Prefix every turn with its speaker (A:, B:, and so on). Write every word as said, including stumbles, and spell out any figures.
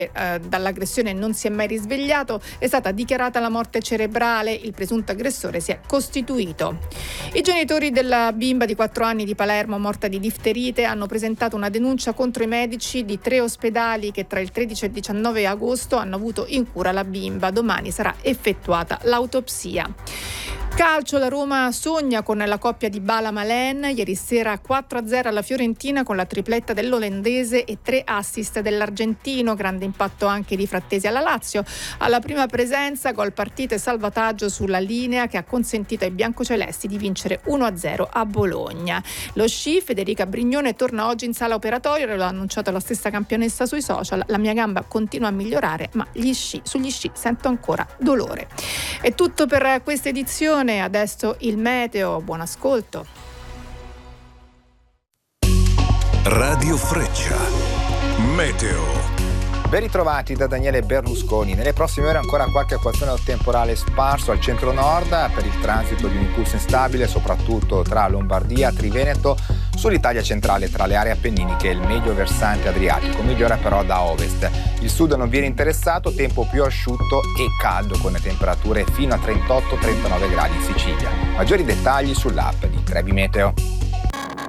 A: Eh, dall'aggressione non si è mai risvegliato, è stata dichiarata la morte cerebrale, il presunto aggressore si è costituito. I genitori della bimba di quattro anni di Palermo morta di difterite hanno presentato una denuncia contro i medici di tre ospedali che tra il tredici e il diciannove agosto hanno avuto in cura la bimba. Domani sarà effettuata l'autopsia. Calcio, la Roma sogna con la coppia di Bala Malen. Ieri sera quattro a zero alla Fiorentina con la tripletta dell'olandese e tre assist dell'argentino. Grande impatto anche di Frattesi alla Lazio. Alla prima presenza, gol partita e salvataggio sulla linea che ha consentito ai biancocelesti di vincere uno a zero a Bologna. Lo sci, Federica Brignone torna oggi in sala operatoria, lo ha annunciato la stessa campionessa sui social. La mia gamba continua a migliorare, ma gli sci, sugli sci sento ancora dolore. È tutto per questa edizione. Adesso il meteo, buon ascolto.
B: Radio Freccia, meteo.
C: Ben ritrovati da Daniele Berlusconi. Nelle prossime ore ancora qualche acquazzone temporale sparso al centro-nord per il transito di un impulso instabile, soprattutto tra Lombardia, Triveneto, sull'Italia centrale tra le aree appenniniche e il medio versante adriatico. Migliora però da ovest. Il sud non viene interessato, tempo più asciutto e caldo con temperature fino a trentotto trentanove gradi in Sicilia. Maggiori dettagli sull'app di Trebi Meteo.